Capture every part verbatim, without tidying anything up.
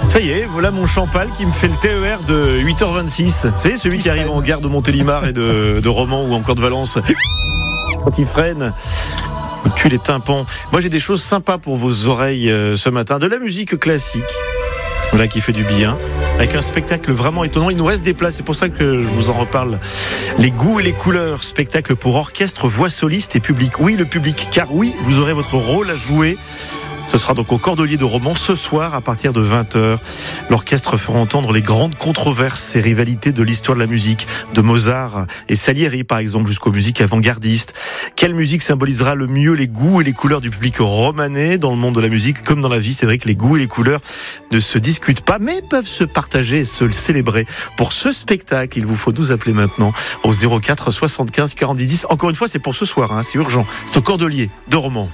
Ça y est, voilà mon Champal qui me fait le T E R de huit heures vingt-six. Vous savez, celui qui arrive en gare de Montélimar et de, de Romans ou encore de Valence. Quand il freine, il tue les tympans. Moi, j'ai des choses sympas pour vos oreilles euh, ce matin. De la musique classique, voilà, qui fait du bien. Avec un spectacle vraiment étonnant. Il nous reste des places, c'est pour ça que je vous en reparle. Les goûts et les couleurs, spectacle pour orchestre, voix soliste et public. Oui, le public, car oui, vous aurez votre rôle à jouer. Ce sera donc au Cordelier de Romans ce soir à partir de vingt heures. L'orchestre fera entendre les grandes controverses et rivalités de l'histoire de la musique, de Mozart et Salieri par exemple, jusqu'aux musiques avant-gardistes. Quelle musique symbolisera le mieux les goûts et les couleurs du public romanais dans le monde de la musique? Comme dans la vie, c'est vrai que les goûts et les couleurs ne se discutent pas, mais peuvent se partager et se célébrer. Pour ce spectacle, il vous faut nous appeler maintenant au zéro quatre soixante-quinze quarante-dix dix. Encore une fois, c'est pour ce soir, hein, c'est urgent. C'est au Cordelier de Romans.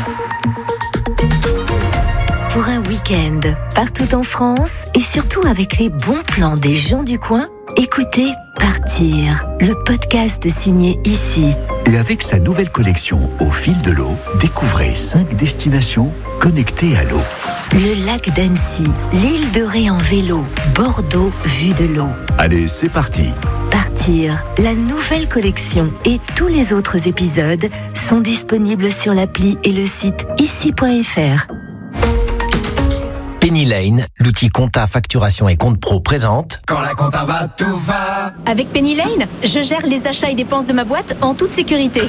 Pour un week-end, partout en France et surtout avec les bons plans des gens du coin, écoutez Partir, le podcast signé Ici. Et avec sa nouvelle collection Au fil de l'eau, découvrez cinq destinations connectées à l'eau. Le lac d'Annecy, l'île de Ré en vélo, Bordeaux vue de l'eau. Allez, c'est parti. Partir, la nouvelle collection et tous les autres épisodes sont disponibles sur l'appli et le site ici point f r. Penny Lane, l'outil compta, facturation et compte pro présente. Quand la compta va, tout va. Avec Penny Lane, je gère les achats et dépenses de ma boîte en toute sécurité.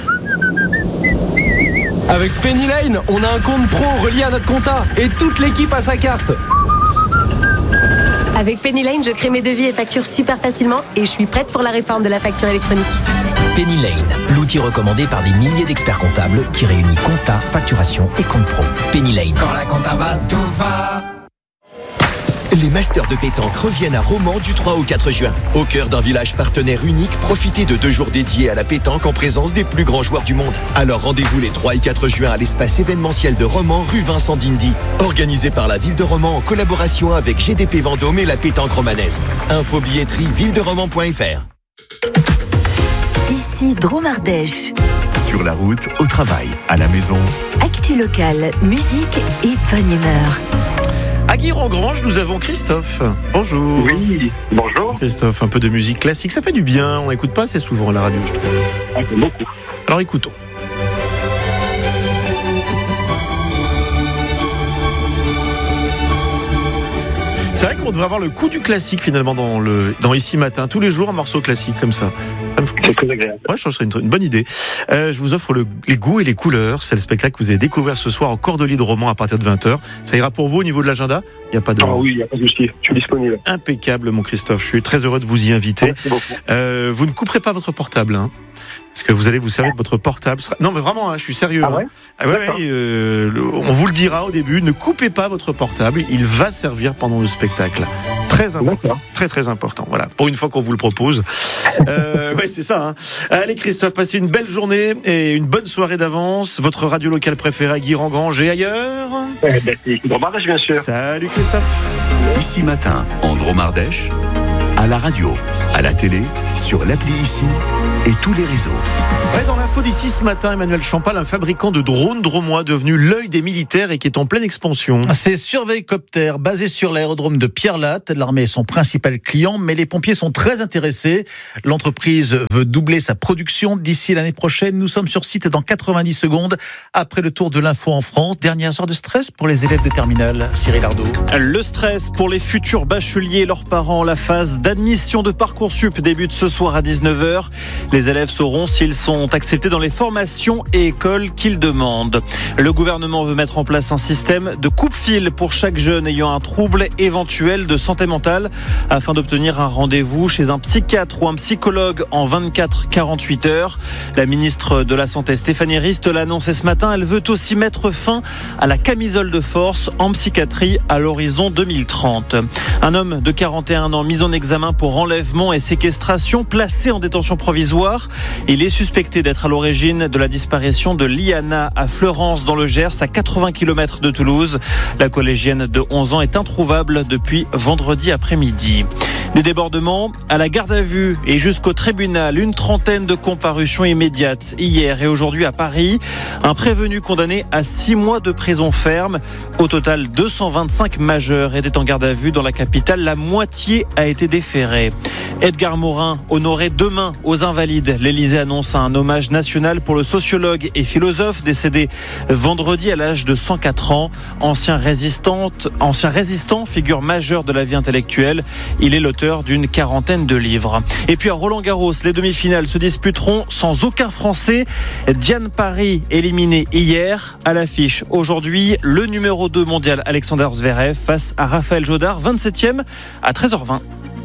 Avec Penny Lane, on a un compte pro relié à notre compta et toute l'équipe a sa carte. Avec Penny Lane, je crée mes devis et factures super facilement et je suis prête pour la réforme de la facture électronique. Penny Lane, l'outil recommandé par des milliers d'experts comptables qui réunit compta, facturation et compte pro. Penny Lane. Quand la compta va, tout va. Les Masters de pétanque reviennent à Romans du trois au quatre juin. Au cœur d'un village partenaire unique, profitez de deux jours dédiés à la pétanque en présence des plus grands joueurs du monde. Alors rendez-vous les trois et quatre juin à l'espace événementiel de Romans, rue Vincent d'Indy. Organisé par la ville de Romans en collaboration avec G D P Vendôme et la pétanque romanaise. Info billetterie ville de romans point f r. Ici Drôme Ardèche. Sur la route, au travail, à la maison. Actu locale, musique et bonne humeur. À Guiron-Grange, nous avons Christophe. Bonjour. Oui, bonjour. Christophe, un peu de musique classique, ça fait du bien. On n'écoute pas assez souvent à la radio, je trouve. Ah, beaucoup. Alors écoutons. C'est vrai qu'on devrait avoir le coup du classique finalement dans, le, dans Ici Matin. Tous les jours, un morceau classique comme ça. C'est très agréable. Ouais, je trouve que c'est une, une bonne idée. Euh, je vous offre le, les goûts et les couleurs. C'est le spectacle que vous allez découvrir ce soir au Cordelier de Romans à partir de vingt heures. Ça ira pour vous au niveau de l'agenda? Il n'y a pas de... Ah oui, il n'y a pas de souci. Je suis disponible. Impeccable, mon Christophe. Je suis très heureux de vous y inviter. Merci beaucoup. Euh, vous ne couperez pas votre portable, hein, parce que vous allez vous servir de votre portable. Non, mais vraiment, hein, je suis sérieux. Ah ouais, hein. Ah ouais, ouais, euh, on vous le dira au début. Ne coupez pas votre portable. Il va servir pendant le spectacle. Très important. D'accord. Très, très important. Voilà. Pour une fois qu'on vous le propose. Euh, ouais, c'est ça, hein. Allez, Christophe, passez une belle journée et une bonne soirée d'avance. Votre radio locale préférée à Guiron-Grange et ailleurs. Eh ben, c'est Drôme Ardèche, bien sûr. Salut, Christophe. Ici Matin, en Drôme Ardèche, à la radio, à la télé, sur l'appli Ici et tous les réseaux. Ouais, dans l'info d'ici ce matin, Emmanuel Champal, un fabricant de drones dromois devenu l'œil des militaires et qui est en pleine expansion. C'est Surveillcopter, basé sur l'aérodrome de Pierrelatte. L'armée est son principal client, mais les pompiers sont très intéressés. L'entreprise veut doubler sa production d'ici l'année prochaine. Nous sommes sur site dans quatre-vingt-dix secondes après le tour de l'info en France. Dernières heures de stress pour les élèves de terminale. Cyril Ardo. Le stress pour les futurs bacheliers et leurs parents. La phase d'admission de Parcoursup débute ce soir à dix-neuf heures. Les élèves sauront s'ils sont acceptés dans les formations et écoles qu'ils demandent. Le gouvernement veut mettre en place un système de coupe-fil pour chaque jeune ayant un trouble éventuel de santé mentale afin d'obtenir un rendez-vous chez un psychiatre ou un psychologue en vingt-quatre à quarante-huit heures. La ministre de la Santé, Stéphanie Rist, l'a annoncé ce matin. Elle veut aussi mettre fin à la camisole de force en psychiatrie à l'horizon deux mille trente. Un homme de quarante et un ans mis en examen pour enlèvement et séquestration, placé en détention provisoire. Il est suspecté d'être à l'origine de la disparition de Liana à Fleurance dans le Gers, à quatre-vingts kilomètres de Toulouse. La collégienne de onze ans est introuvable depuis vendredi après-midi. Des débordements à la garde à vue et jusqu'au tribunal. Une trentaine de comparutions immédiates hier et aujourd'hui à Paris. Un prévenu condamné à six mois de prison ferme. Au total, deux cent vingt-cinq majeurs étaient en garde à vue dans la capitale. La moitié a été déférée. Edgar Morin, honoré demain aux Invalides. L'Élysée annonce un hommage national pour le sociologue et philosophe décédé vendredi à l'âge de cent quatre ans. Ancien résistant, ancien résistant, figure majeure de la vie intellectuelle. Il est l'auteur d'une quarantaine de livres. Et puis à Roland-Garros, les demi-finales se disputeront sans aucun Français. Diane Paris éliminé hier. À l'affiche aujourd'hui, le numéro deux mondial Alexander Zverev face à Raphaël Jodard, vingt-septième à treize heures vingt.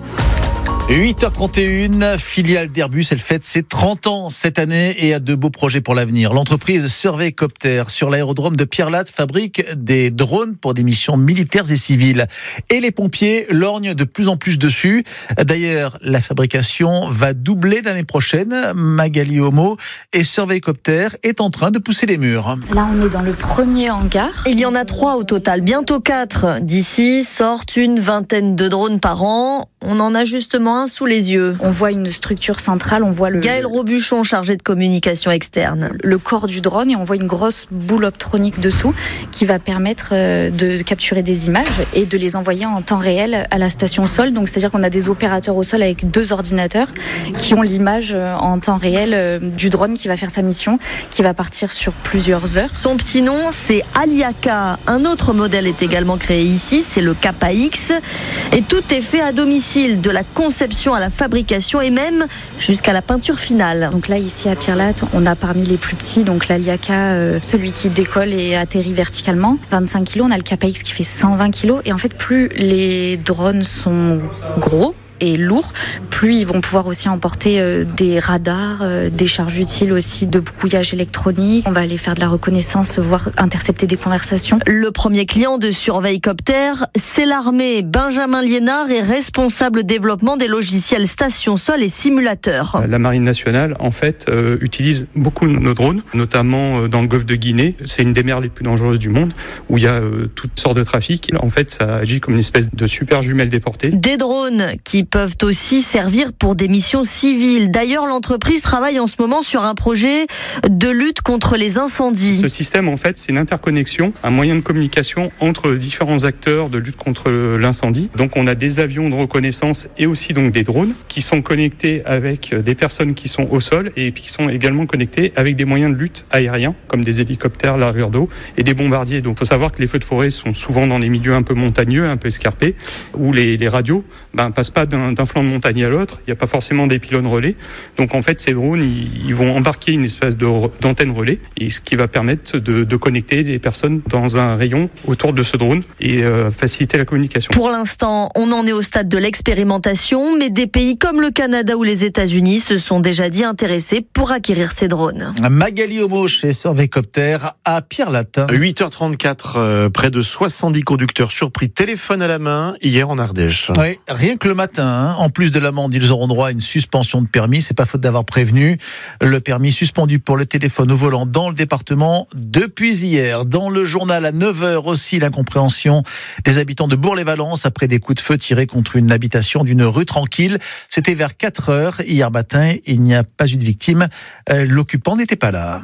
huit heures trente et une, filiale d'Airbus, elle fête ses trente ans cette année et a de beaux projets pour l'avenir. L'entreprise Surveycopter sur l'aérodrome de Pierre-Latte fabrique des drones pour des missions militaires et civiles. Et les pompiers lorgnent de plus en plus dessus. D'ailleurs, la fabrication va doubler l'année prochaine. Magali Homo et Surveycopter est en train de pousser les murs. Là, on est dans le premier hangar. Il y en a trois au total, bientôt quatre. D'ici sortent une vingtaine de drones par an. On en a justement un sous les yeux. On voit une structure centrale, on voit le... Gaël Robuchon, chargé de communication externe. Le corps du drone et on voit une grosse boule optronique dessous qui va permettre de capturer des images et de les envoyer en temps réel à la station sol. Donc c'est-à-dire qu'on a des opérateurs au sol avec deux ordinateurs qui ont l'image en temps réel du drone qui va faire sa mission, qui va partir sur plusieurs heures. Son petit nom, c'est Aliaka. Un autre modèle est également créé ici, c'est le K X. Et tout est fait à domicile, de la conception à la fabrication et même jusqu'à la peinture finale. Donc là, ici à Pierre-Latte, on a parmi les plus petits, donc l'Aliaka, euh, celui qui décolle et atterrit verticalement, vingt-cinq kilos. On a le K X qui fait cent vingt kilos. Et en fait, plus les drones sont gros et lourds, plus ils vont pouvoir aussi emporter euh, des radars, euh, des charges utiles aussi de brouillage électronique. On va aller faire de la reconnaissance, voire intercepter des conversations. Le premier client de Surveycopter, c'est l'armée. Benjamin Liénard est responsable développement des logiciels station sol et simulateurs. La Marine nationale, en fait, euh, utilise beaucoup nos drones, notamment euh, dans le golfe de Guinée. C'est une des mers les plus dangereuses du monde, où il y a euh, toutes sortes de trafics. En fait, ça agit comme une espèce de super jumelle déportée. Des drones qui peuvent aussi servir pour des missions civiles. D'ailleurs, l'entreprise travaille en ce moment sur un projet de lutte contre les incendies. Ce système, en fait, c'est une interconnexion, un moyen de communication entre différents acteurs de lutte contre l'incendie. Donc, on a des avions de reconnaissance et aussi donc des drones qui sont connectés avec des personnes qui sont au sol et qui sont également connectés avec des moyens de lutte aériens, comme des hélicoptères, largeur d'eau et des bombardiers. Donc, il faut savoir que les feux de forêt sont souvent dans des milieux un peu montagneux, un peu escarpés, où les, les radios ben, passent pas d'un, d'un flanc de montagne à l'autre, il n'y a pas forcément des pylônes relais. Donc en fait, ces drones, ils, ils vont embarquer une espèce de, d'antenne relais, et ce qui va permettre de, de connecter des personnes dans un rayon autour de ce drone et euh, faciliter la communication. Pour l'instant, on en est au stade de l'expérimentation, mais des pays comme le Canada ou les États-Unis se sont déjà dit intéressés pour acquérir ces drones. Magali Homo chez Surveycopter à Pierre-Latte. huit heures trente-quatre, euh, près de soixante-dix conducteurs surpris téléphone à la main hier en Ardèche. Oui, rien que le matin, hein, en plus de l'amende, ils auront droit à une suspension de permis. C'est pas faute d'avoir prévenu. Le permis suspendu pour le téléphone au volant dans le département depuis hier. Dans le journal à neuf heures aussi, l'incompréhension des habitants de Bourg-les-Valences après des coups de feu tirés contre une habitation d'une rue tranquille. C'était vers quatre heures hier matin. Il n'y a pas eu de victime. L'occupant n'était pas là.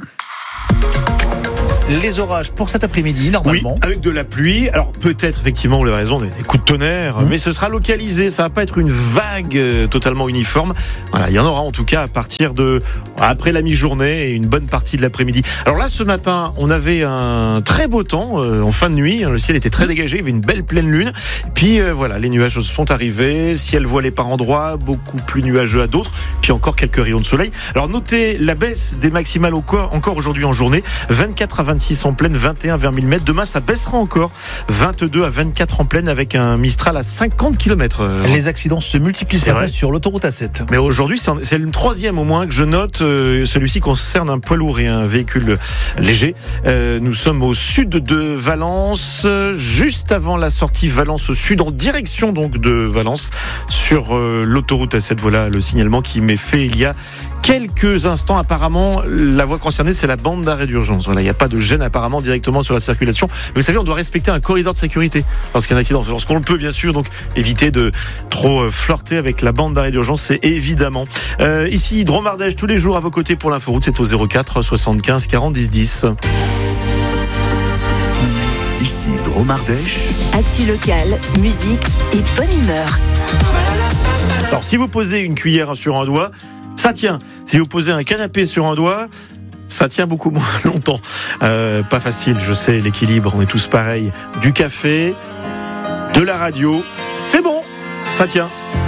Les orages pour cet après-midi, normalement. Oui, avec de la pluie. Alors peut-être, effectivement, vous avez raison, des coups de tonnerre, mmh. mais ce sera localisé. Ça va pas être une vague euh, totalement uniforme. Voilà, il y en aura en tout cas à partir de après la mi-journée et une bonne partie de l'après-midi. Alors là, ce matin, on avait un très beau temps euh, en fin de nuit. Le ciel était très dégagé, il y avait une belle pleine lune. Puis euh, voilà, les nuages sont arrivés. Ciel voilé par endroits, beaucoup plus nuageux à d'autres. Puis encore quelques rayons de soleil. Alors notez la baisse des maximales encore, encore aujourd'hui en journée. vingt-quatre à vingt-six en pleine, vingt et un vers mille mètres. Demain, ça baissera encore. vingt-deux à vingt-quatre en pleine avec un Mistral à cinquante kilomètres heure. Les accidents se multiplient sur l'autoroute A sept. Mais aujourd'hui, c'est, c'est le troisième au moins que je note. Euh, celui-ci concerne un poids lourd et un véhicule léger. Euh, nous sommes au sud de Valence, juste avant la sortie Valence au sud, en direction donc de Valence, sur euh, l'autoroute A sept. Voilà le signalement qui m'est fait il y a quelques instants. Apparemment, la voie concernée, c'est la bande d'arrêt d'urgence. Voilà, il n'y a pas de gêne apparemment directement sur la circulation. Mais vous savez, on doit respecter un corridor de sécurité lorsqu'il y a un accident. Lorsqu'on le peut, bien sûr, donc éviter de trop flirter avec la bande d'arrêt d'urgence, c'est évidemment. Euh, ici, Drôme Ardèche, tous les jours à vos côtés pour l'inforoute, c'est au zéro quatre soixante-quinze quarante dix dix. Ici, Drôme Ardèche. Actu locale, musique et bonne humeur. Alors, si vous posez une cuillère sur un doigt, ça tient. Si vous posez un canapé sur un doigt, ça tient beaucoup moins longtemps. Euh, pas facile, je sais, l'équilibre, on est tous pareils. Du café, de la radio, c'est bon, ça tient.